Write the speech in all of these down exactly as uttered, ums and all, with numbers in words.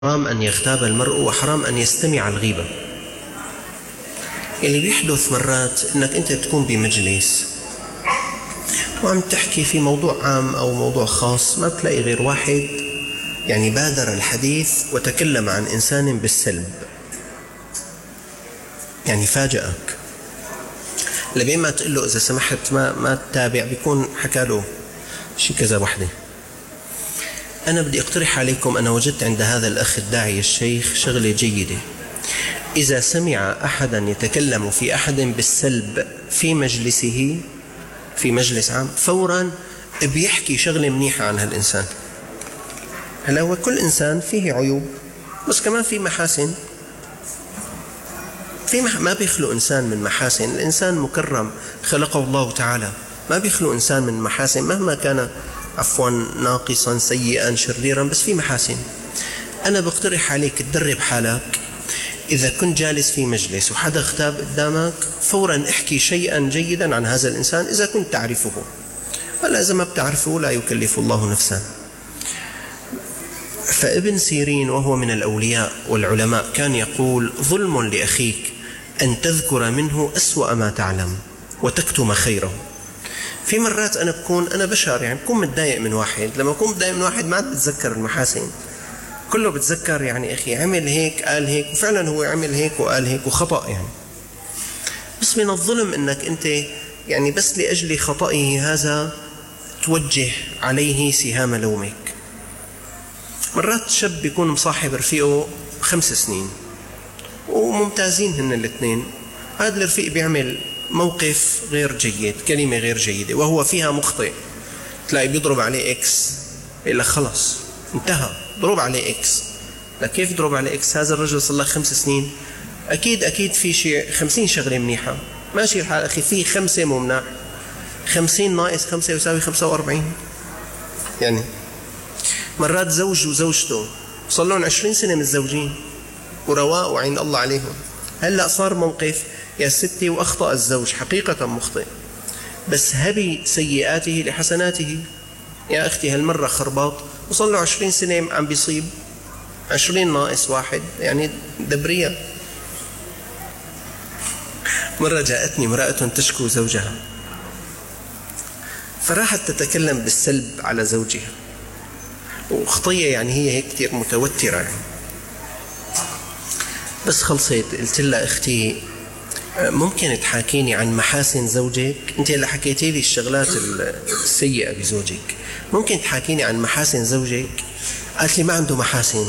حرام أن يغتاب المرء وحرام أن يستمع الغيبة. اللي بيحدث مرات إنك أنت تكون بمجلس وعم تحكي في موضوع عام أو موضوع خاص، ما بتلاقي غير واحد يعني بادر الحديث وتكلم عن إنسان بالسلب، يعني فاجأك لبين ما تقول له إذا سمحت ما ما تتابع، بيكون حكى له شي كذا وحده. أنا بدي أقترح عليكم، أنا وجدت عند هذا الأخ الداعي الشيخ شغلة جيدة. إذا سمع أحدا يتكلم في أحد بالسلب في مجلسه في مجلس عام، فورا بيحكي شغلة منيحة عن هالإنسان. هلا هو كل إنسان فيه عيوب بس كمان فيه محاسن، في مح... ما بيخلق إنسان من محاسن. الإنسان مكرم خلقه الله تعالى، ما بيخلق إنسان من محاسن مهما كان عفوا ناقصا سيئا شريرا، بس في محاسن. أنا بقترح عليك تدرب حالك، إذا كنت جالس في مجلس وحدا اغتاب قدامك فورا احكي شيئا جيدا عن هذا الإنسان إذا كنت تعرفه، ولا إذا ما بتعرفه لا يكلف الله نفسا. فابن سيرين وهو من الأولياء والعلماء كان يقول: ظلم لأخيك أن تذكر منه أسوأ ما تعلم وتكتم خيره. في مرات أنا بكون أنا بشر، يعني بكون متضايق من واحد، لما بكون متضايق من واحد ما عاد بتذكر المحاسن، كله بتذكر يعني أخي عمل هيك قال هيك، وفعلا هو عمل هيك وقال هيك وخطأ يعني. بس من الظلم أنك أنت يعني بس لأجل خطئه هذا توجه عليه سهام لومك. مرات شاب بيكون مصاحب رفيقه خمس سنين وممتازين هن الاثنين، هذا الرفيق بيعمل موقف غير جيد، كلمة غير جيدة وهو فيها مخطئ، تلاقي بيضرب عليه إكس، يقول لك خلص انتهى ضرب عليه إكس. لك كيف ضرب عليه إكس؟ هذا الرجل صار له خمس سنين، أكيد أكيد في شيء خمسين شغلة منيحة، ماشي الحال أخي، في خمسة ممنع، خمسين ناقص خمسة يساوي خمسة وأربعين. يعني مرات زوج وزوجته صار لهم عشرين سنة متزوجين ورواء وعين الله عليهم، هلأ صار موقف يا ستي وأخطأ الزوج حقيقة مخطئ، بس هبي سيئاته لحسناته. يا أختي هالمرة خرباط وصل له عشرين سنة عم بيصيب، عشرين ناقص واحد يعني دبرية. مرة جاءتني امرأة تشكو زوجها فراحت تتكلم بالسلب على زوجها، وخطية يعني هي هيك كتير متوترة يعني. بس خلصت قلت لها: أختي ممكن تحاكيني عن محاسن زوجك؟ أنت اللي حكيتي لي الشغلات السيئة بزوجك، ممكن تحاكيني عن محاسن زوجك؟ قالت لي: ما عنده محاسن.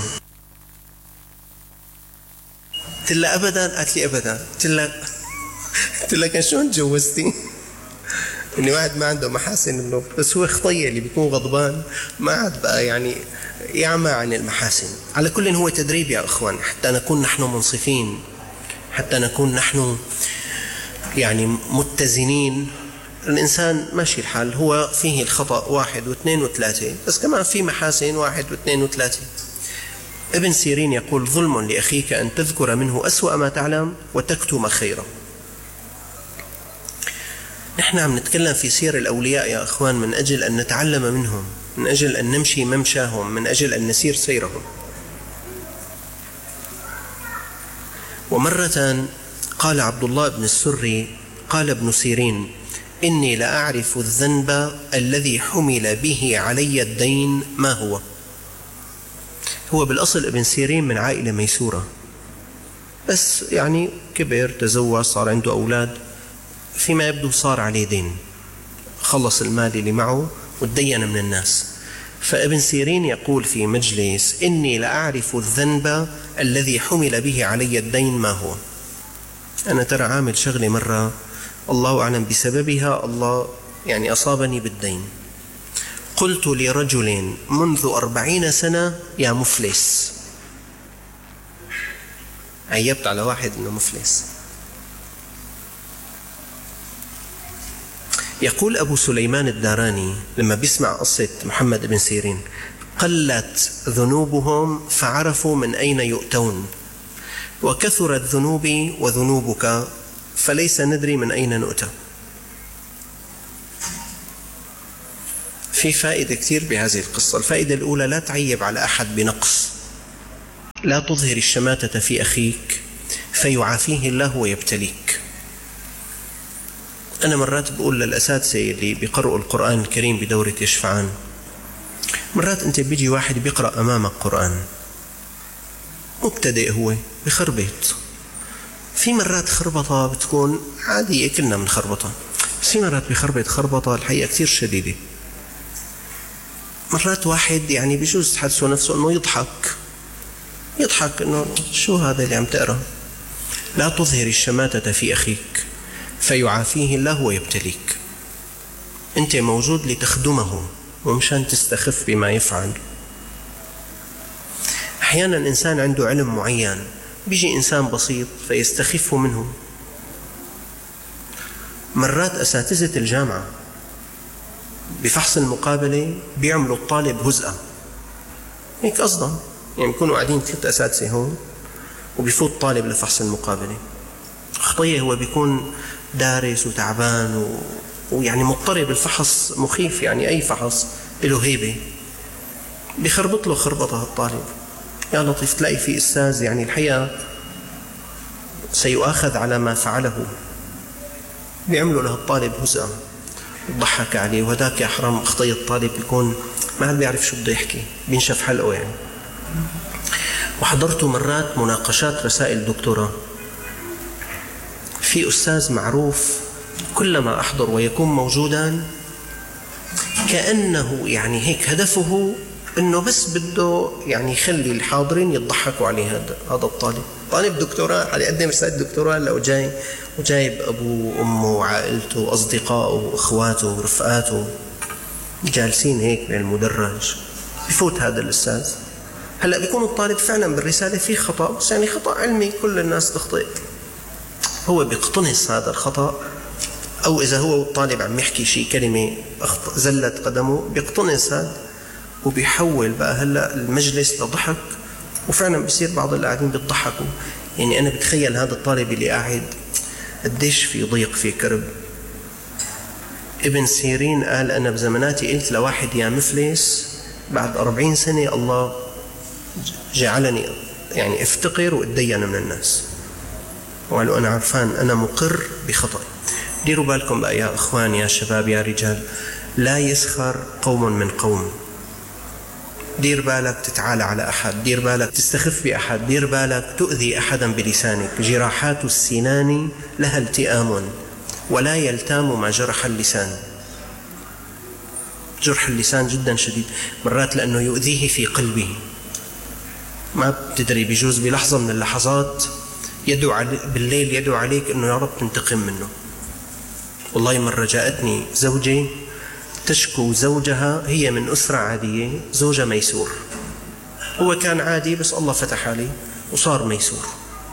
قلت لها: أبدا؟ قالت لي: أبدا. قلت لها قلت لها شلون تجوزتي؟ إن واحد ما عنده محاسن منه، بس هو خطية اللي بيكون غضبان ما عاد بقى يعني يعمى عن المحاسن. على كل هو تدريب يا أخوان، حتى نكون نحن منصفين، حتى نكون نحن يعني متزنين. الإنسان ماشي الحال، هو فيه الخطأ واحد واثنين وثلاثة، بس كمان في محاسن واحد واثنين وثلاثة. ابن سيرين يقول: ظلم لأخيك أن تذكر منه أسوأ ما تعلم وتكتم خيره. نحن عم نتكلم في سير الأولياء يا أخوان من أجل أن نتعلم منهم، من أجل أن نمشي ممشاهم، من أجل أن نسير سيرهم. ومرة قال عبد الله بن السري: قال ابن سيرين: إني لأعرف الذنب الذي حمل به علي الدين ما هو. هو بالأصل ابن سيرين من عائلة ميسورة، بس يعني كبر تزوج صار عنده أولاد، فيما يبدو صار عليه دين، خلص المال اللي معه وتدين من الناس. فابن سيرين يقول في مجلس: إني لأعرف الذنب الذي حمل به علي الدين ما هو. أنا ترى عامل شغلة مرة الله أعلم بسببها الله يعني أصابني بالدين. قلت لرجل منذ أربعين سنة: يا مفلس. عيبت على واحد إنه مفلس. يقول أبو سليمان الداراني لما بيسمع قصة محمد بن سيرين: قلت ذنوبهم فعرفوا من أين يؤتون، وكثرت ذنوبي وذنوبك فليس ندري من أين نؤتى. في فائدة كثير بهذه القصة. الفائدة الأولى: لا تعيب على أحد بنقص، لا تظهر الشماتة في أخيك فيعافيه الله ويبتليك. أنا مرات بقول للأساتذة اللي بيقرأوا القرآن الكريم بدورة يشفعان، مرات أنت بيجي واحد بيقرأ أمامك قرآن مبتدئ، هو بخربط، في مرات خربطة بتكون عادية كلنا من خربطة، بس في مرات بخربط خربطة الحقيقة كثير شديدة. مرات واحد يعني بيجوز تحدثه نفسه أنه يضحك يضحك أنه شو هذا اللي عم تقرأ. لا تظهر الشماتة في أخيك فيعافيه الله ويبتليك. أنت موجود لتخدمه ومشان تستخف بما يفعل. أحيانا إنسان عنده علم معين، بيجي إنسان بسيط فيستخف منه. مرات أساتذة الجامعة بفحص المقابلة بيعملوا الطالب هزءة هيك قصدا، يعني بيكونوا قاعدين ثلاث أساتذة هون وبيفوت طالب لفحص المقابلة، خطية هو بيكون دارس وتعبان و... ويعني مضطرب، الفحص مخيف، يعني أي فحص له هيبة، بيخربط له خربطة الطالب. يا لطيف، تلاقي في أستاذ يعني الحقيقة سيؤاخذ على ما فعله، بيعملوا له الطالب هزء وضحك عليه، وهداك يا حرام أخطي الطالب بيكون ما عاد بيعرف شو بده يحكي، بينشف حلقه يعني. وحضرت مرات مناقشات رسائل دكتوراه، في أستاذ معروف كلما أحضر ويكون موجودا كأنه يعني هيك هدفه أنه بس بده يعني يخلي الحاضرين يضحكوا عليه. هذا هذا الطالب طالب دكتوراه، على قدم رسالة دكتوراه لو جاي وجايب أبوه وأمه وعائلته وأصدقائه وإخواته ورفقاته جالسين هيك بالمدرج، بفوت هذا الأستاذ. هلأ بيكون الطالب فعلا بالرسالة فيه خطأ، بس يعني خطأ علمي كل الناس تخطئ، هو بيقتنص هذا الخطأ، أو إذا هو الطالب عم يحكي شيء كلمة زلت قدمه بيقتنص هذا وبيحول بقى هلأ المجلس لضحك، وفعلا بيصير بعض اللي قاعدين بيضحكوا. يعني أنا بتخيل هذا الطالب اللي قاعد قديش في ضيق في كرب. ابن سيرين قال أنا بزماناتي قلت لواحد يا مفلس، بعد أربعين سنة الله جعلني يعني افتقر واتدين من الناس، وقالوا أنا عرفان أنا مقر بخطأ. ديروا بالكم بقى يا إخوان يا شباب يا رجال، لا يسخر قوم من قوم. دير بالك تتعالى على أحد، دير بالك تستخف بأحد، دير بالك تؤذي أحدا بلسانك. جراحات السنان لها التئام ولا يلتام ما جرح اللسان. جرح اللسان جدا شديد، مرات لأنه يؤذيه في قلبه، ما بتدري بيجوز بلحظة من اللحظات يدعو علي بالليل يدعو عليك أنه يا رب تنتقم منه. والله مرة جاءتني زوجي تشكو زوجها، هي من أسرة عادية، زوجها ميسور، هو كان عادي بس الله فتح عليه وصار ميسور.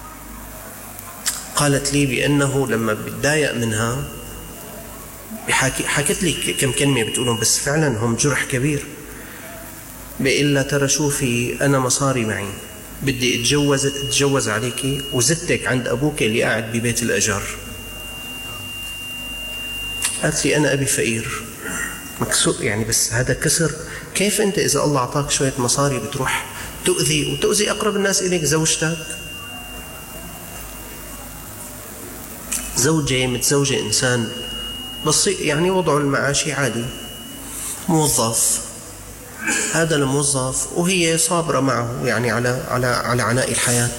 قالت لي بأنه لما بتضايق منها بحكي حكت لي كم كلمة بتقولهم، بس فعلا هم جرح كبير. بيقول لها ترى شوفي أنا مصاري معي، بدي اتجوز اتجوز عليكي وزدتك عند أبوك اللي قاعد ببيت الأجار. قالت لي أنا أبي فقير مكسور، يعني بس هذا كسر. كيف أنت إذا الله أعطاك شوية مصاري بتروح تؤذي وتؤذي أقرب الناس إليك، زوجتك؟ زوجة متزوجة إنسان بسيط يعني وضعه المعاشي عادي، موظف، هذا الموظف وهي صابرة معه يعني على على على عناء الحياة.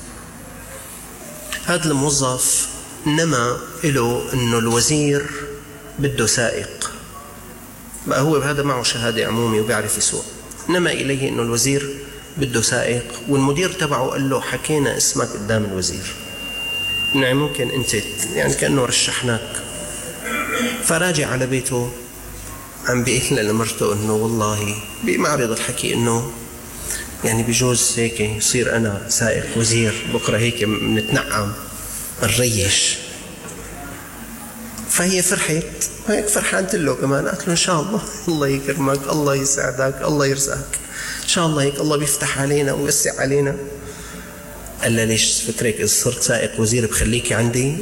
هذا الموظف نما له إنه الوزير بده سائق، بقى هو بهذا معه شهادة عمومي وبيعرف يسوق، نما إليه إنه الوزير بده سائق، والمدير تبعه قال له حكينا اسمك قدام الوزير، يعني ممكن أنت يعني كأنه رشحناك. فراجع على بيته عم بيقول لمرته إنه والله بمعرض الحكي إنه يعني بجوز هيك يصير أنا سائق وزير بكرة، هيك منتنعم نريش. فهي فرحت هيك فرحانت له كمان، قالت له إن شاء الله الله يكرمك، الله يساعدك، الله يرزقك إن شاء الله، هيك الله بيفتح علينا ويوسع علينا. قال لها ليش فكرك إذا صرت سائق وزير بخليكي عندي؟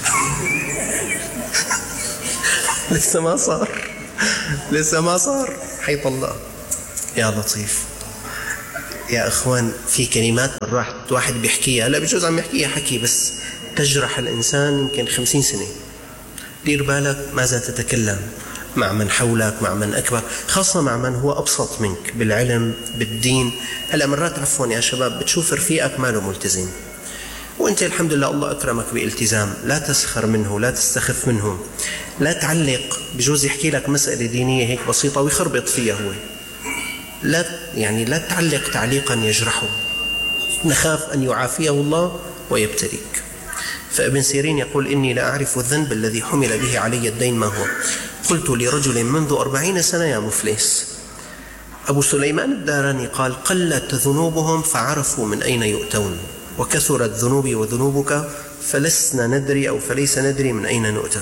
لسه ما صار لسه ما صار حيط الله. يا لطيف، يا أخوان في كلمات مرات واحد بيحكيها، لا بجوز عم يحكيها حكي بس تجرح الإنسان يمكن خمسين سنة. دير بالك ماذا تتكلم مع من حولك، مع من أكبر، خاصة مع من هو أبسط منك بالعلم بالدين. هلا مرات عفوا يا شباب بتشوف رفيقك ماله ملتزم وانت الحمد لله الله أكرمك بالتزام، لا تسخر منه، لا تستخف منه، لا تعلق. بجوز يحكي لك مسألة دينية هيك بسيطة ويخربط فيها هو، لا يعني لا تعلق تعليقا يجرحه، نخاف أن يعافيه الله ويبتليك. فابن سيرين يقول إني لا أعرف الذنب الذي حمل به علي الدين ما هو، قلت لرجل منذ أربعين سنة يا مفلس. أبو سليمان الداراني قال قلت ذنوبهم فعرفوا من أين يؤتون، وكثرت ذنوبي وذنوبك فلسنا ندري أو فليس ندري من أين نؤتى.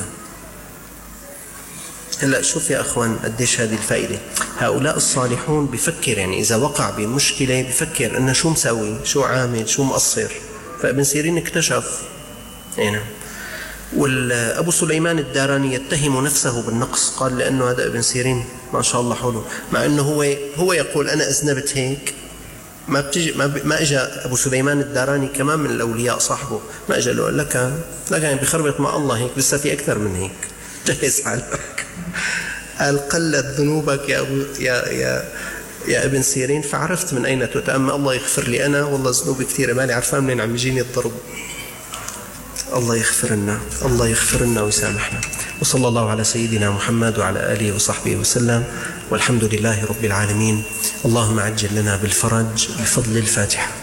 هلأ شوف يا أخوان قديش هذه الفائدة. هؤلاء الصالحون بفكر يعني إذا وقع بمشكلة بفكر أنه شو مسوي، شو عامل، شو مقصر. فابن سيرين اكتشف يعني. والأبو سليمان الداراني يتهم نفسه بالنقص، قال لأنه هذا ابن سيرين ما شاء الله حوله، مع أنه هو هو يقول أنا أذنبت هيك. ما بتجي ما, ب... ما اجى ابو سليمان الداراني كمان من الاولياء صاحبه، ما اجى له لك لا كان بخربط مع الله هيك، لسه في اكثر من هيك، جهز حالك. قال قلت ذنوبك يا أبو يا يا يا ابن سيرين فعرفت من اين تتأمى. الله يغفر لي انا والله ذنوبي كثيره، مالي عرفان منين عم يجيني الضرب. الله يغفر لنا، الله يغفر لنا ويسامحنا. وصلى الله على سيدنا محمد وعلى آله وصحبه وسلم، والحمد لله رب العالمين. اللهم عجل لنا بالفرج بفضل الفاتحة.